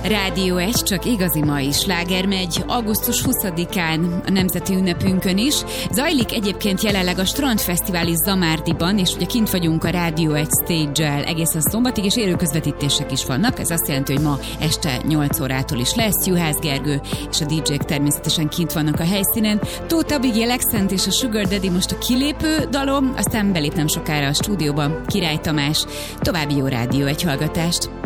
Rádió 1, csak igazi mai sláger megy augusztus 20-án, a nemzeti ünnepünkön is. Zajlik egyébként jelenleg a Strandfesztivál is Zamárdiban, és ugye kint vagyunk a Rádió 1 stage-el egészen szombatig, és élőközvetítések is vannak. Ez azt jelenti, hogy ma este 8 órától is lesz. Juhász Gergő és a DJ-k természetesen kint vannak a helyszínen. Tóth Bigé, Alexent és a Sugar Daddy most a kilépő dalom, aztán belép nem sokára a stúdióba Király Tamás. További jó Rádió 1 hallgatást!